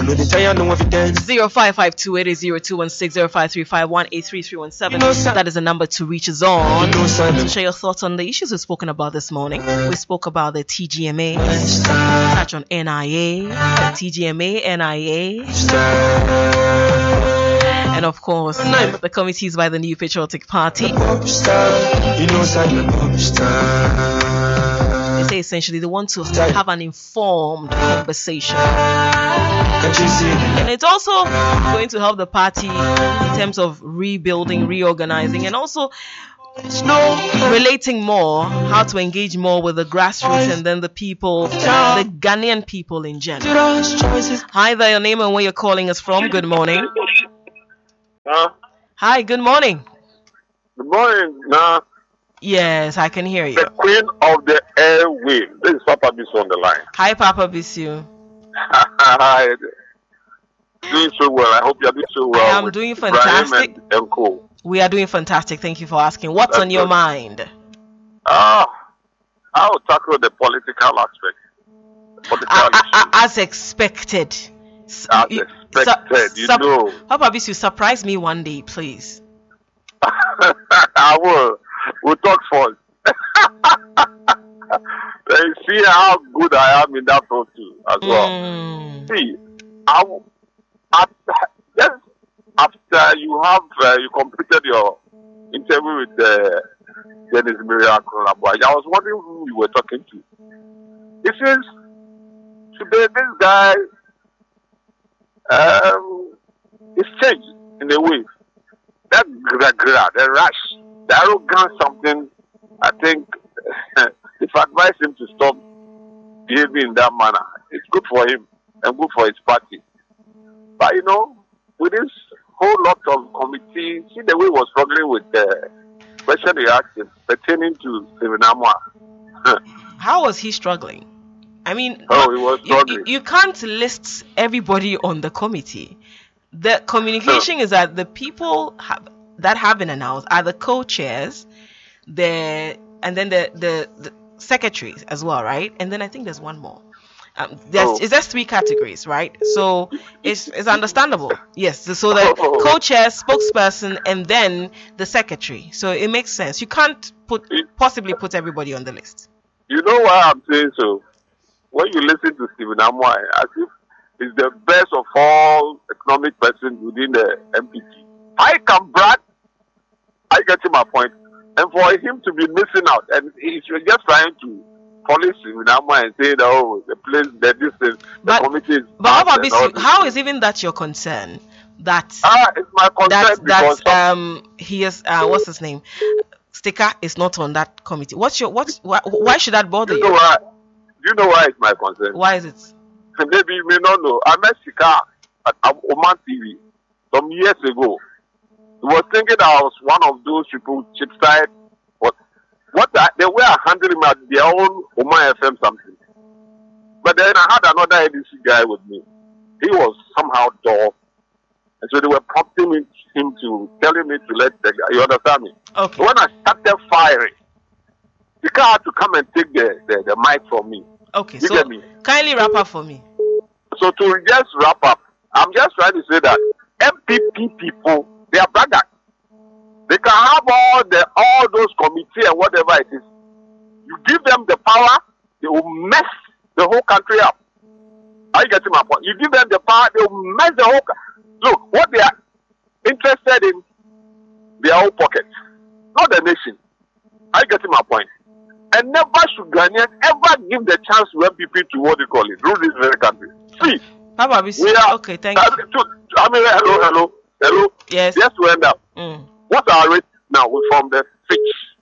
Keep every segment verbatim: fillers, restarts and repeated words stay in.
zero five five two eight zero two one six zero five three five one eight three three one seven. That is the number to reach us on to share your thoughts on the issues we've spoken about this morning. We spoke about the T G M A, touch on N I A, the T G M A, N I A, and of course the committees by the New Patriotic Party. They say essentially they want to have an informed conversation, and it's also going to help the party in terms of rebuilding, reorganizing, and also relating more, how to engage more with the grassroots and then the people, the Ghanaian people in general. Hi there, your name and where you're calling us from. Good morning. Uh, Hi, good morning. Good morning. Nah. Yes, I can hear you. The queen of the airwaves. This is Papa Bisu on the line. Hi, Papa Bisu. Hi. Doing so well. I hope you're doing so well. I'm doing fantastic. And, and cool. We are doing fantastic. Thank you for asking. What's That's on your good. mind? Ah, uh, I'll tackle the political aspect. Political I, I, I, as expected. As you, expected, su- you su- know. Papa Bisu, surprise me one day, please. I will. We'll talk first. You see how good I am in that role too, as well. Mm. See, I, I, just after you have uh, you completed your interview with uh, Dennis Miracle, I was wondering who you were talking to. It says today this guy um, is changed in a way. That gra gra, the rush, the arrogance, something. I think if I advise him to stop behaving in that manner, it's good for him and good for his party. But you know, with this whole lot of committees, see the way he was struggling with the question he asked him pertaining to Stephen Amwa. How was he struggling? I mean, oh, he was struggling. You, you, you can't list everybody on the committee. The communication is that the people have, that have been announced are the co-chairs, the and then the, the the secretaries as well, right? And then I think there's one more. Um, there's oh. is there three categories, right? So it's it's understandable. Yes. So the oh. co-chair, spokesperson, and then the secretary. So it makes sense. You can't put possibly put everybody on the list. You know why I'm saying so? When you listen to Stephen Amwa, as if he's the best of all economic persons within the M P T. I can brag. I get to my point. And for him to be missing out, and he's just trying to polish Stephen Amwa and say, oh, the place, the distance, the committee is. But how, about how is even that your concern? That ah, it's my concern that, because that um he is uh what's his name? Sticker is not on that committee. What's your what? Why, why should that bother you? You know why? You know why it's my concern? Why is it? Maybe you may not know. I met Sticker at Oman T V some years ago. He was thinking I was one of those people chip side. What? What? The, they were handling at their own Oman F M something. But then I had another A D C guy with me. He was somehow dull. And so they were prompting me, him to, telling me to let the guy, you understand me? Okay. So when I started firing, the guy had to come and take the, the, the mic from me. Okay, you so get me? Kindly wrap up for me. So to just wrap up, I'm just trying to say that M P P people, they are braggarts. They can have all the all those committees and whatever it is. You give them the power, they will mess the whole country up. Are you getting my point? You give them the power, they will mess the whole country. Look, what they are interested in, their own pockets, not the nation. Are you getting my point? And never should Ghanaians ever give the chance to M P P to what they call it, rule this very country. See, Papa, we are okay. Thank uh, you. To, I mean, hello, hello, hello. Yes. Just to end up. Mm. What's our rate now from the Fitch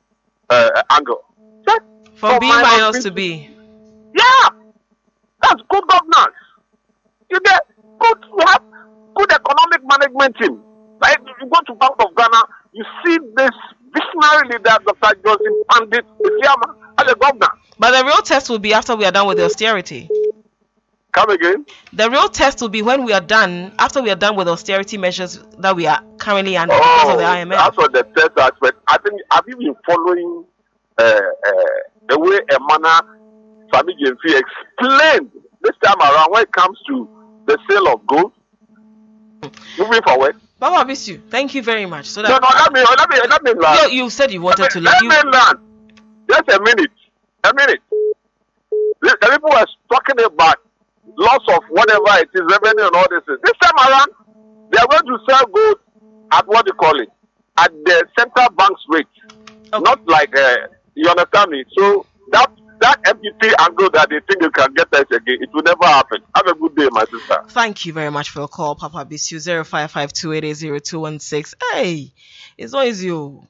uh, angle? Just from B minus to B. Yeah, that's good governance. You get good. You have good economic management team. Like you go to Bank of Ghana, you see this visionary leader, Doctor Joseph Pandit, the as a governor. But the real test will be after we are done with the austerity. Come again? The real test will be when we are done, after we are done with austerity measures that we are currently under oh, because of the I M F. That's what the test aspect. I think, have you been following uh, uh, the way Emana Sami Jenfi explained this time around when it comes to the sale of gold. Moving forward. Baba Bisu, thank you very much. So that no, no, let me, let me, let me learn. You, you said you wanted let to me, learn. Let You... me learn. Just a minute. A minute. The, the people were talking about loss of whatever it is, revenue and all this. This time around, they are going to sell gold at what you call it, at the central bank's rate. Okay. Not like, uh, you understand me? So that that M P P angle that they think you can get us again, it will never happen. Have a good day, my sister. Thank you very much for your call, Papa Bisu. zero five five two eight eight zero two one six. Hey, it's always you.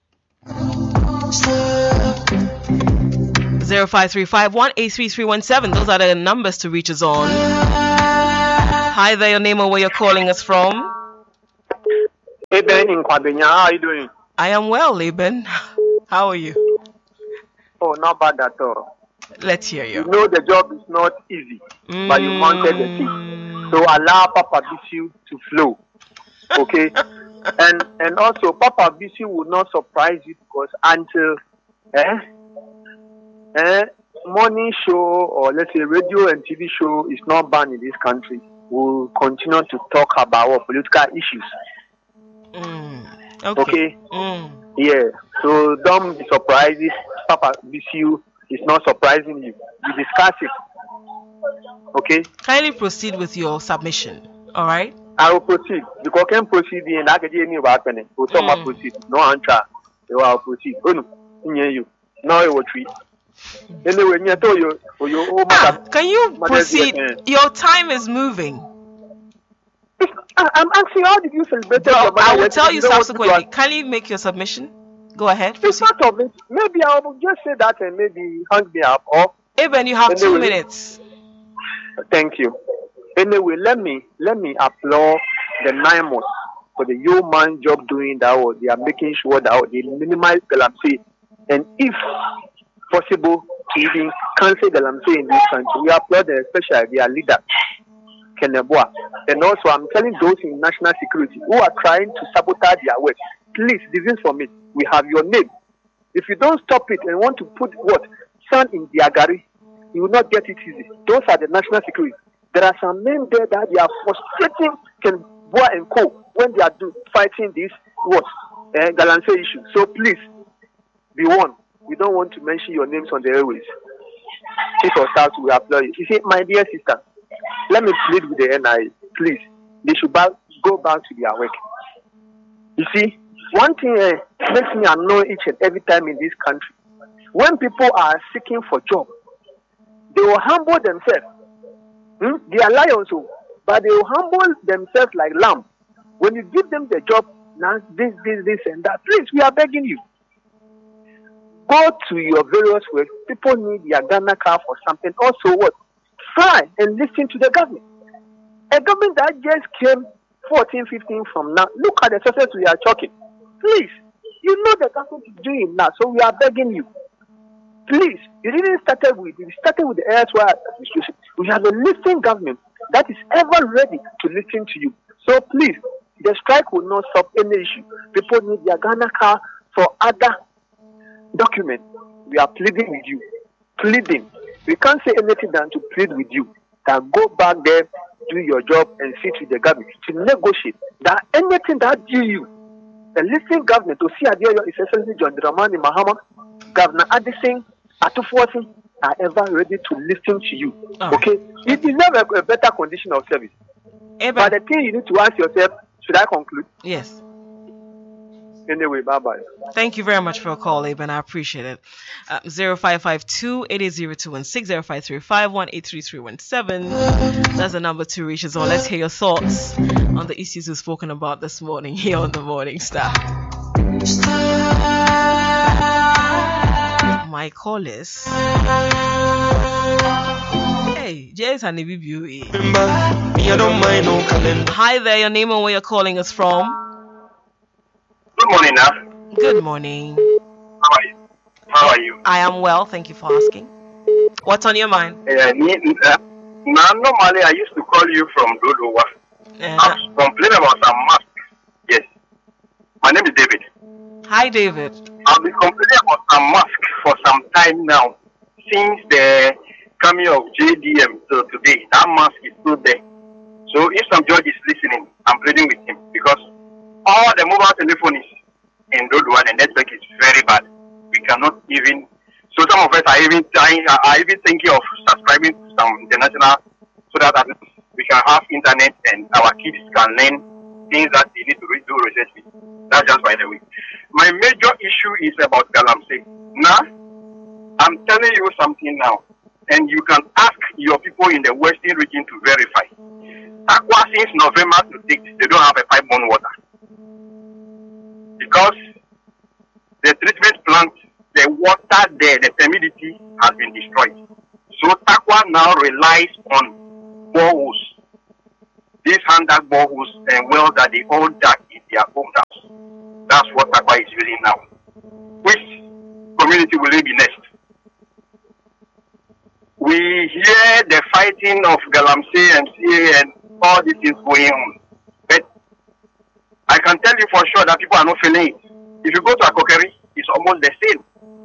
zero five three five one eight three three one seven. Those are the numbers to reach us on. Hi there, your name and where you're calling us from. Eben in Kwabenya, how are you doing? I am well, Eben. How are you? Oh, not bad at all. Let's hear you. You know the job is not easy, mm. but you mounted the thing. So allow Papa Bisu to flow. Okay? and and also Papa Bisu will not surprise you because until eh, eh, morning show or let's say radio and T V show is not banned in this country, we'll continue to talk about our political issues. Mm. Okay. Okay? Mm. Yeah. So don't be surprised if Papa Bisu is not surprising you. We discuss it. Okay? Kindly proceed with your submission. All right? I will proceed. Because I can proceed in that get any happening. So some proceed. No answer. You will proceed. Oh no. You. No, you will treat. Anyway, you told you. you ah, can you proceed? Your time is moving. I'm asking, how did you celebrate? No, I will tell you subsequently. Can you make your submission? Go ahead. It's part of it. Maybe I will just say that and maybe hang me up. Or Eben, you have anyway, two minutes. Thank you. Anyway, let me let me applaud the nine months for the yeoman job doing that. Or they are making sure that they minimize galamsey, and if possible, to even cancel galamsey in this country. We applaud them, especially their leader, Keneboa. And also, I'm telling those in national security who are trying to sabotage their work, please listen for me. We have your name. If you don't stop it and want to put what sand in the agari, you will not get it easy. Those are the national security. There are some men there that they are frustrating Keneboa and Co when they are do, fighting this what uh, Galamsey issue. So please be warned. We don't want to mention your names on the airways. Chief of Staff, we applaud you. You see, my dear sister, let me plead with the N I A. Please, they should back, go back to their work. You see, one thing uh, makes me annoy each and every time in this country. When people are seeking for job, they will humble themselves. Hmm? They are lions, but they will humble themselves like lamb. When you give them the job, now this, this, this, and that, please, we are begging you. Go to your various work. People need their Ghana car for something. Also, what? Try and listen to the government. A government that just came fourteen, fifteen from now. Look at the success we are talking. Please, you know the government is doing now, so we are begging you. Please, you didn't start with we started with the A S Y administration. We have a listening government that is ever ready to listen to you. So please, the strike will not solve any issue. People need their Ghana car for other documents. We are pleading with you. Pleading. We can't say anything than to plead with you. That go back there, do your job, and sit with the government to negotiate. That anything that due you, the listening government to see Adio, His Excellency John Dramani Mahama, Governor Addison, Atufuasi are ever ready to listen to you. Oh. Okay? You deserve a, a better condition of service. Eben. But the thing you need to ask yourself, should I conclude? Yes. Anyway, bye-bye. Thank you very much for your call, Eben. I appreciate it. Uh, zero five five two eight eight zero two one six, zero five three five one eight three three one seven. That's the number to reach us on. Let's hear your thoughts on the issues we've spoken about this morning here on the Morning Star. My call is... Hey, James and B B U. Hi there, your name and where you're calling us from. Good morning, Nav. Good morning. How are you? How are you? I am well, thank you for asking. What's on your mind? Uh, uh, normally, I used to call you from Dodowa. Uh, I'm complaining about some masks. Yes. My name is David. Hi, David. I've been complaining about some masks for some time now. Since the coming of J D M till today, that mask is still there. So if some judge is listening, I'm pleading with him because all the mobile telephones in Dodua, the network is very bad. We cannot even. So some of us are even trying, are even thinking of subscribing to some international so that at least we can have internet and our kids can learn things that they need to do research with. That's just by the way. My major issue is about Galamsey. Now, I'm telling you something now, and you can ask your people in the western region to verify. Aqua since November to date, they don't have a pipe-borne water because the treatment plant, the water there, the humidity has been destroyed. So Takwa now relies on boreholes. These hand-dug boreholes and wells that they all dug in their hometowns. That's what Takwa is using now. Which community will it be next? We hear the fighting of Galamsey and C A and all these things going on. But I can tell you for sure that people are not feeling it. If you go to Akokeri, it's almost the same.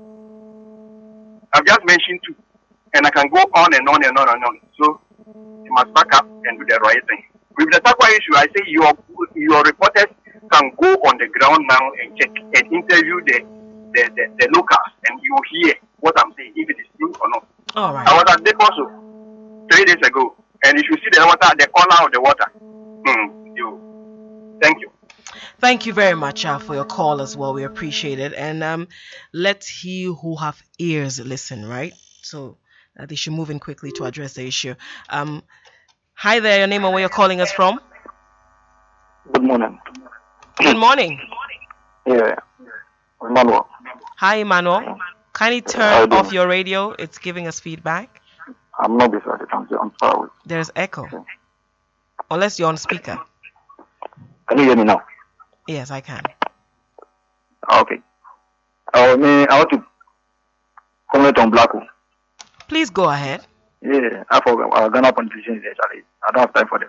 I've just mentioned two. And I can go on and on and on and on. So you must back up and do the right thing. With the Takwa issue, I say your your reporters can go on the ground now and check and interview the the, the, the locals and you hear what I'm saying, if it is true or not. All right. I was at Dekoso three days ago, and if you see the water, the corner of the water, hmm, you. Thank you. Thank you very much uh, for your call as well. We appreciate it. And um, let he who have ears listen, right? So uh, they should move in quickly to address the issue. Um, hi there, your name and where you're calling us from? Good morning. Good morning. Yeah, Emmanuel. Hi, Emmanuel. Kindly turn off your radio. It's giving us feedback. I'm not beside it. I'm, I'm far away. There's echo. Unless you're on speaker. Can you hear me now? Yes, I can. Okay. Uh, may I want to comment on Blacko. Please go ahead. Yeah, I forgot. Uh, Ghana politicians, actually. I don't have time for them.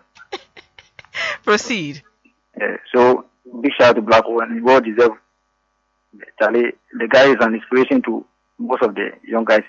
Proceed. Yeah, so, big shout out to Blacko and he well deserved. Charlie, the guy is an inspiration to most of the young guys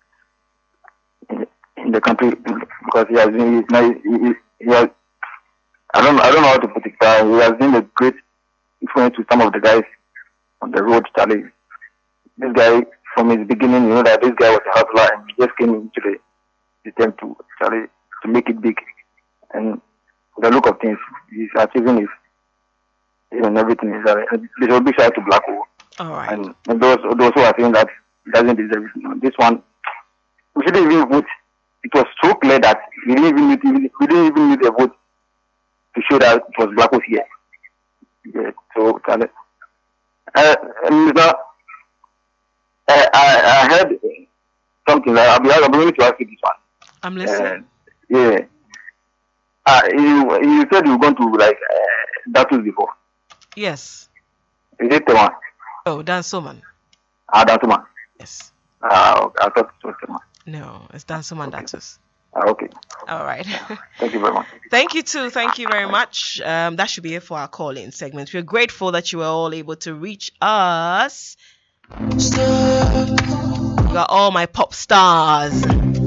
in, in the country because he has been, he, he, he has, I don't, I don't know how to put it, but he has been a great influence to some of the guys on the road, Charlie. This guy, from his beginning, you know that this guy was a hustler and he just came into the system to, Charlie, to make it big. And the look of things, he's achieving his, and everything. Is a, there's a big shout out to Blacko. All right. And, and those those who are saying that he doesn't deserve it. This one, we shouldn't even vote. It was so clear that we didn't even need, we didn't even need a vote to show that it was Blacko's here. Yeah, so, uh, and, uh, I, I heard something that I'll be, I'll be willing to ask you this one. I'm listening. Uh, yeah. Uh, you, you said you were going to, like, uh, Datus before. Yes. Is it the one? Oh, Dan Soman. Ah, Dan Soman. Yes. Ah, okay. I thought it was the one. No, it's Dan Soman Okay. Datus. Ah, okay. All right. Thank you very much. Thank you too. Thank you very much. Um, that should be it for our call-in segment. We're grateful that you were all able to reach us. You are all my pop stars.